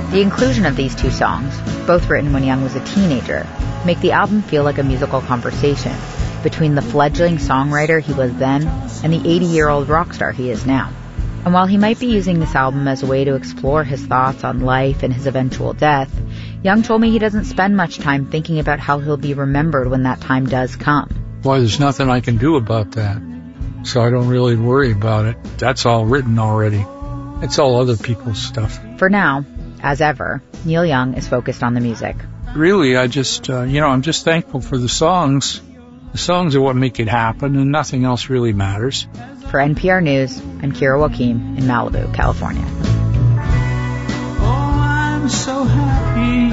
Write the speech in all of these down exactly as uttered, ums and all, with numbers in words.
The inclusion of these two songs, both written when Young was a teenager, make the album feel like a musical conversation between the fledgling songwriter he was then and the eighty-year-old rock star he is now. And while he might be using this album as a way to explore his thoughts on life and his eventual death, Young told me he doesn't spend much time thinking about how he'll be remembered when that time does come. Why, there's nothing I can do about that, so I don't really worry about it. That's all written already. It's all other people's stuff. For now, as ever, Neil Young is focused on the music. Really, I just, uh, you know, I'm just thankful for the songs. The songs are what make it happen, and nothing else really matters. For N P R News, I'm Kira Joaquim in Malibu, California. Oh, I'm so happy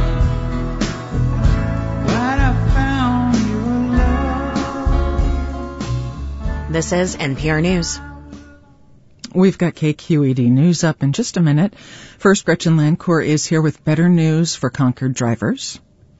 that I found your love. This is N P R News. We've got K Q E D News up in just a minute. First, Gretchen Lancourt is here with better news for Concord drivers.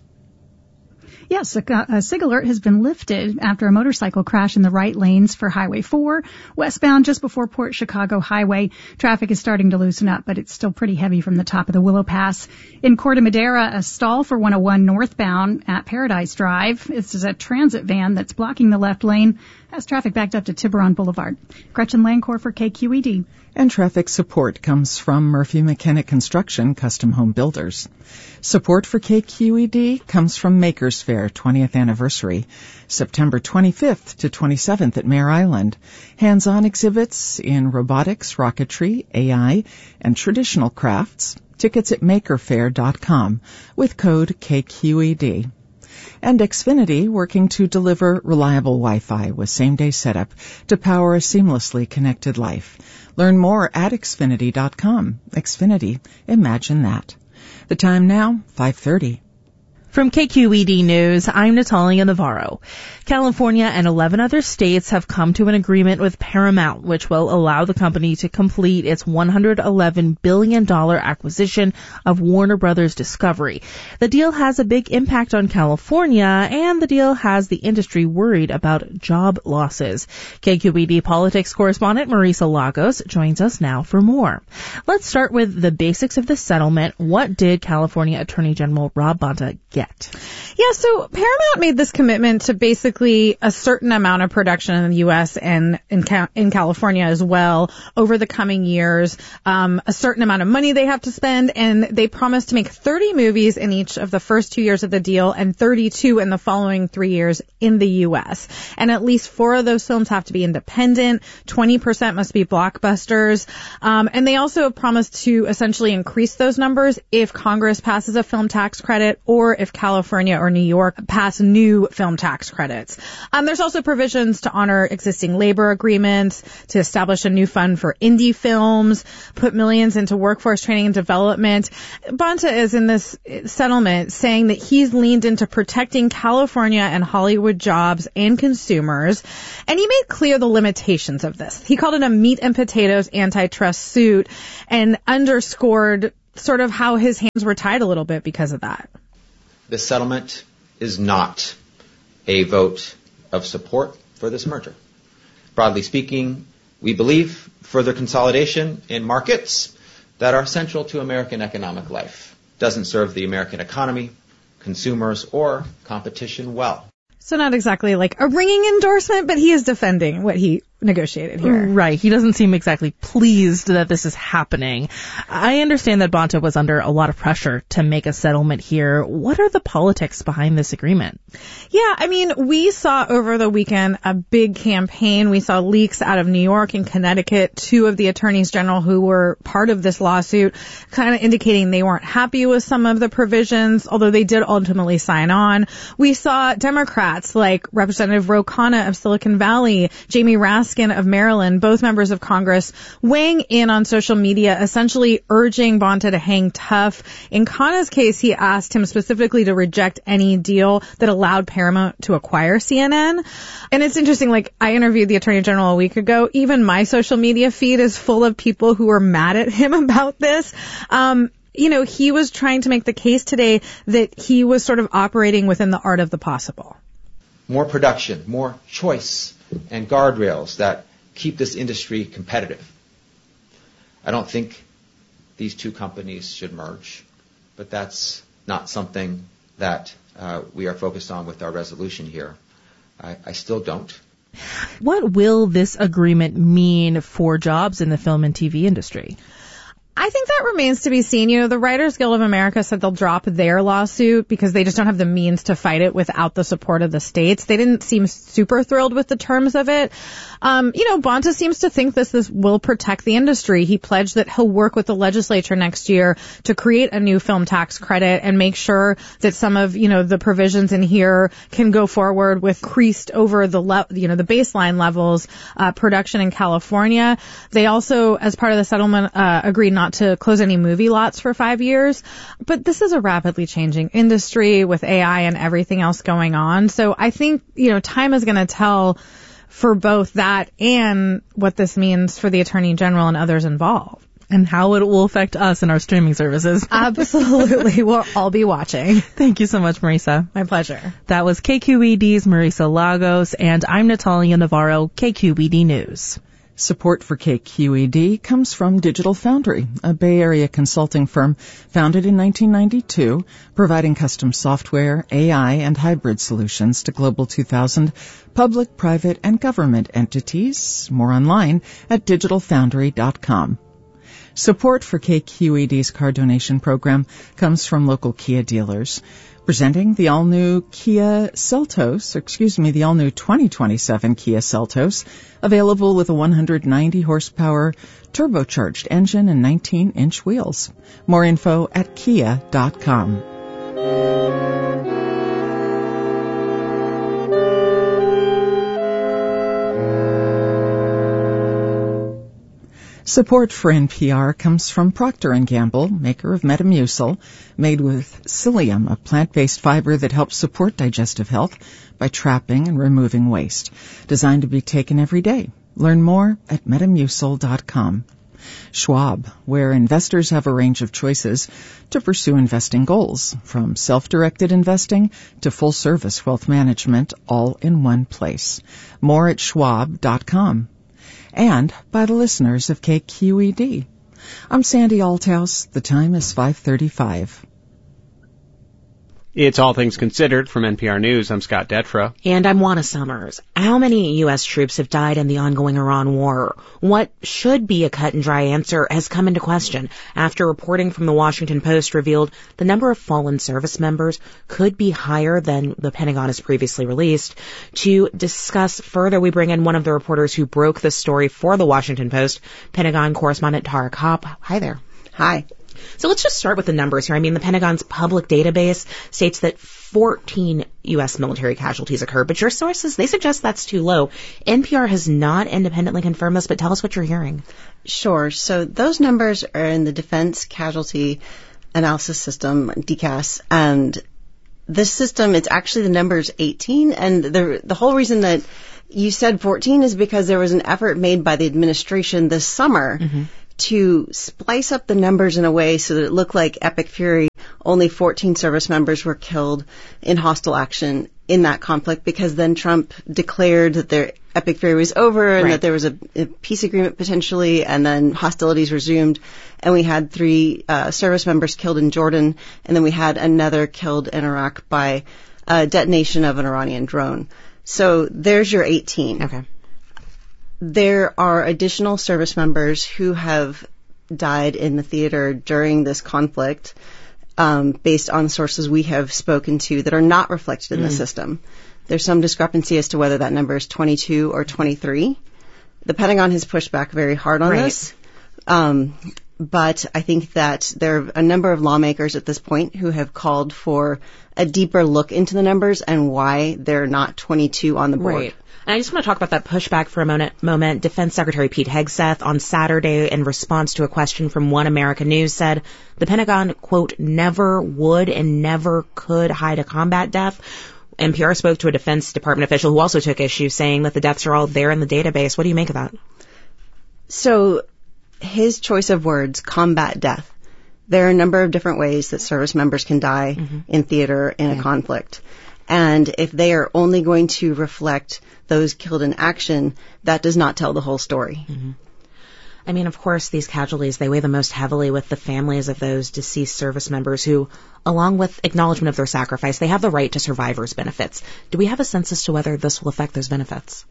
Yes, a, a SIG alert has been lifted after a motorcycle crash in the right lanes for Highway four, westbound just before Port Chicago Highway. Traffic is starting to loosen up, but it's still pretty heavy from the top of the Willow Pass. In Corte Madera, a stall for one oh one northbound at Paradise Drive. This is a transit van that's blocking the left lane, has traffic backed up to Tiburon Boulevard. Gretchen Lancourt for K Q E D. And traffic support comes from Murphy McKenna Construction, Custom Home Builders. Support for K Q E D comes from Makers Faire twentieth Anniversary, September twenty-fifth to twenty-seventh at Mare Island. Hands-on exhibits in robotics, rocketry, A I, and traditional crafts. Tickets at maker faire dot com with code K Q E D. And Xfinity working to deliver reliable Wi-Fi with same-day setup to power a seamlessly connected life. Learn more at xfinity dot com. Xfinity, imagine that. The time now, five thirty. From K Q E D News, I'm Natalia Navarro. California and eleven other states have come to an agreement with Paramount, which will allow the company to complete its one hundred eleven billion dollars acquisition of Warner Brothers Discovery. The deal has a big impact on California, and the deal has the industry worried about job losses. K Q E D politics correspondent Marisa Lagos joins us now for more. Let's start with the basics of the settlement. What did California Attorney General Rob Bonta get? Yeah, so Paramount made this commitment to basically a certain amount of production in the U S and in, Ca- in California as well over the coming years, um, a certain amount of money they have to spend, and they promised to make thirty movies in each of the first two years of the deal and thirty-two in the following three years in the U S. And at least four of those films have to be independent, twenty percent must be blockbusters, um, and they also have promised to essentially increase those numbers if Congress passes a film tax credit or if California or New York pass new film tax credits. Um, there's also provisions to honor existing labor agreements, to establish a new fund for indie films, put millions into workforce training and development. Bonta is in this settlement saying that he's leaned into protecting California and Hollywood jobs and consumers, and he made clear the limitations of this. He called it a meat and potatoes antitrust suit and underscored sort of how his hands were tied a little bit because of that. This settlement is not a vote of support for this merger. Broadly speaking, we believe further consolidation in markets that are central to American economic life doesn't serve the American economy, consumers, or competition well. So not exactly like a ringing endorsement, but he is defending what he negotiated here. Right. He doesn't seem exactly pleased that this is happening. I understand that Bonta was under a lot of pressure to make a settlement here. What are the politics behind this agreement? Yeah, I mean, we saw over the weekend a big campaign. We saw leaks out of New York and Connecticut, two of the attorneys general who were part of this lawsuit, kind of indicating they weren't happy with some of the provisions, although they did ultimately sign on. We saw Democrats like Representative Ro Khanna of Silicon Valley, Jamie Raskin of Maryland, both members of Congress, weighing in on social media, essentially urging Bonta to hang tough. In Khanna's case, he asked him specifically to reject any deal that allowed Paramount to acquire C N N. And it's interesting, like, I interviewed the Attorney General a week ago. Even my social media feed is full of people who are mad at him about this. Um, you know, he was trying to make the case today that he was sort of operating within the art of the possible. More production, more choice, and guardrails that keep this industry competitive. I don't think these two companies should merge. But that's not something that uh, we are focused on with our resolution here. I, I still don't. What will this agreement mean for jobs in the film and T V industry? I think that remains to be seen. You know, the Writers Guild of America said they'll drop their lawsuit because they just don't have the means to fight it without the support of the states. They didn't seem super thrilled with the terms of it. Um, you know, Bonta seems to think this, this will protect the industry. He pledged that he'll work with the legislature next year to create a new film tax credit and make sure that some of, you know, the provisions in here can go forward with increased over the, le- you know, the baseline levels, uh, production in California. They also, as part of the settlement, uh, agreed not to close any movie lots for five years. But this is a rapidly changing industry with A I and everything else going on. So I think, you know, time is going to tell for both that and what this means for the Attorney General and others involved. And how it will affect us and our streaming services. Absolutely. We'll all be watching. Thank you so much, Marisa. My pleasure. That was K Q E D's Marisa Lagos, and I'm Natalia Navarro, K Q E D News. Support for K Q E D comes from Digital Foundry, a Bay Area consulting firm founded in nineteen ninety-two, providing custom software, A I, and hybrid solutions to Global two thousand public, private, and government entities. More online at digital foundry dot com. Support for K Q E D's car donation program comes from local Kia dealers. Presenting the all-new Kia Seltos, excuse me, the all-new twenty twenty-seven Kia Seltos, available with a one hundred ninety horsepower turbocharged engine and nineteen inch wheels. More info at kia dot com. Support for N P R comes from Procter and Gamble, maker of Metamucil, made with psyllium, a plant-based fiber that helps support digestive health by trapping and removing waste. Designed to be taken every day. Learn more at metamucil dot com. Schwab, where investors have a range of choices to pursue investing goals, from self-directed investing to full-service wealth management, all in one place. More at schwab dot com. And by the listeners of K Q E D. I'm Sandy Althouse. The time is five thirty-five. It's All Things Considered from N P R News. I'm Scott Detrow. And I'm Juana Summers. How many U S troops have died in the ongoing Iran war? What should be a cut-and-dry answer has come into question after reporting from the Washington Post revealed the number of fallen service members could be higher than the Pentagon has previously released. To discuss further, we bring in one of the reporters who broke the story for the Washington Post, Pentagon correspondent Tara Kopp. Hi there. Hi. So let's just start with the numbers here. I mean, the Pentagon's public database states that fourteen U S military casualties occurred, but your sources, they suggest that's too low. N P R has not independently confirmed this, but tell us what you're hearing. Sure. So those numbers are in the Defense Casualty Analysis System, D C A S, and this system, it's actually the number's eighteen, and the the whole reason that you said fourteen is because there was an effort made by the administration this summer mm-hmm. to splice up the numbers in a way so that it looked like Epic Fury, only fourteen service members were killed in hostile action in that conflict, because then Trump declared that their Epic Fury was over and right. that there was a, a peace agreement potentially, and then hostilities resumed, and we had three uh, service members killed in Jordan, and then we had another killed in Iraq by a detonation of an Iranian drone. So there's your eighteen. Okay. There are additional service members who have died in the theater during this conflict, um, based on sources we have spoken to that are not reflected in mm. the system. There's some discrepancy as to whether that number is twenty-two or twenty-three. The Pentagon has pushed back very hard on right. this. Um, but I think that there are a number of lawmakers at this point who have called for a deeper look into the numbers and why they're not twenty-two on the board. Right. And I just want to talk about that pushback for a moment. moment. Defense Secretary Pete Hegseth on Saturday, in response to a question from One America News, said the Pentagon, quote, never would and never could hide a combat death. N P R spoke to a Defense Department official who also took issue, saying that the deaths are all there in the database. What do you make of that? So his choice of words, combat death. There are a number of different ways that service members can die mm-hmm. in theater in yeah. a conflict. And if they are only going to reflect those killed in action, that does not tell the whole story. Mm-hmm. I mean, of course, these casualties, they weigh the most heavily with the families of those deceased service members who, along with acknowledgement of their sacrifice, they have the right to survivor's benefits. Do we have a sense as to whether this will affect those benefits?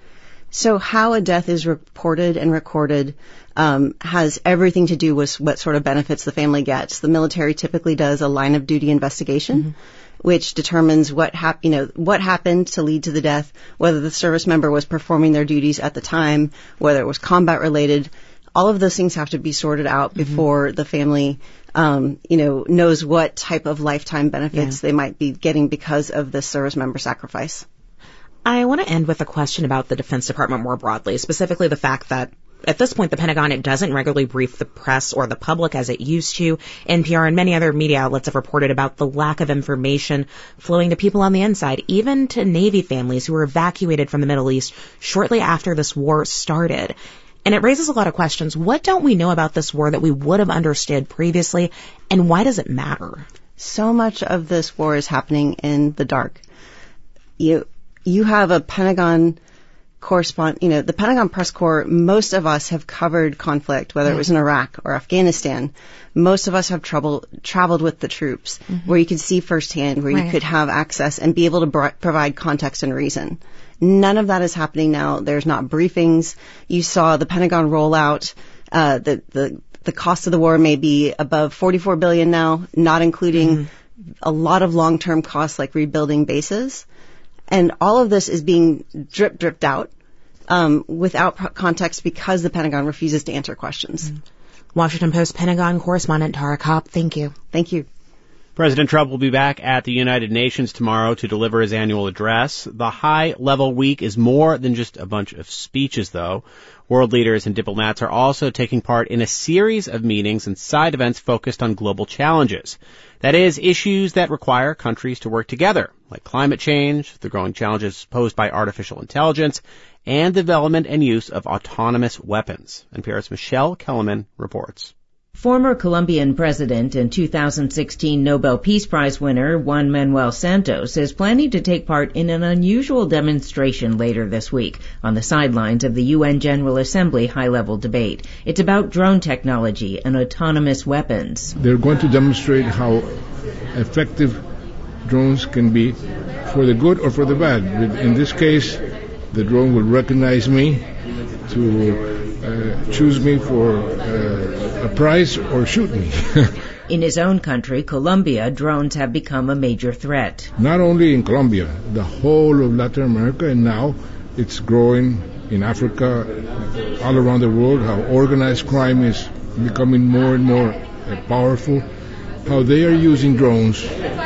So how a death is reported and recorded um, has everything to do with what sort of benefits the family gets. The military typically does a line of duty investigation, mm-hmm. which determines what hap- you know what happened to lead to the death, whether the service member was performing their duties at the time, whether it was combat related. All of those things have to be sorted out mm-hmm. before the family, um, you know, knows what type of lifetime benefits yeah. they might be getting because of this service member sacrifice. I want to end with a question about the Defense Department more broadly, specifically the fact that at this point, the Pentagon, it doesn't regularly brief the press or the public as it used to. N P R and many other media outlets have reported about the lack of information flowing to people on the inside, even to Navy families who were evacuated from the Middle East shortly after this war started. And it raises a lot of questions. What don't we know about this war that we would have understood previously, and why does it matter? So much of this war is happening in the dark. You you have a Pentagon correspond, you know, the Pentagon Press Corps, most of us have covered conflict, whether it was in Iraq or Afghanistan. Most of us have trouble, traveled with the troops, mm-hmm. where you could see firsthand, where right. you could have access and be able to br- provide context and reason. None of that is happening now. There's not briefings. You saw the Pentagon roll out, uh, the, the, the cost of the war may be above forty-four billion dollars now, not including mm-hmm. a lot of long-term costs like rebuilding bases. And all of this is being drip, dripped out um, without pro- context because the Pentagon refuses to answer questions. Mm. Washington Post Pentagon correspondent Tara Kopp, thank you. Thank you. President Trump will be back at the United Nations tomorrow to deliver his annual address. The high-level week is more than just a bunch of speeches, though. World leaders and diplomats are also taking part in a series of meetings and side events focused on global challenges. That is, issues that require countries to work together, like climate change, the growing challenges posed by artificial intelligence, and development and use of autonomous weapons. N P R's Michelle Kellerman reports. Former Colombian president and two thousand sixteen Nobel Peace Prize winner Juan Manuel Santos is planning to take part in an unusual demonstration later this week on the sidelines of the U N General Assembly high-level debate. It's about drone technology and autonomous weapons. They're going to demonstrate how effective drones can be for the good or for the bad. In this case, the drone will recognize me to uh, choose me for uh, a prize or shoot me. In his own country, Colombia, drones have become a major threat. Not only in Colombia, the whole of Latin America, and now it's growing in Africa, all around the world, how organized crime is becoming more and more uh, powerful, how they are using drones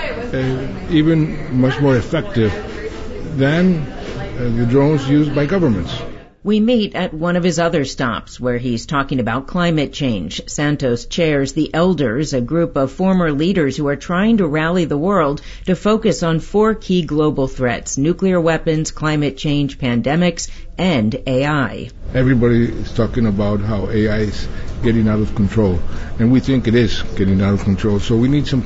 uh, even much more effective than uh, the drones used by governments. We meet at one of his other stops where he's talking about climate change. Santos chairs the Elders, a group of former leaders who are trying to rally the world to focus on four key global threats: nuclear weapons, climate change, pandemics, and A I. Everybody is talking about how A I is getting out of control, and we think it is getting out of control, so we need some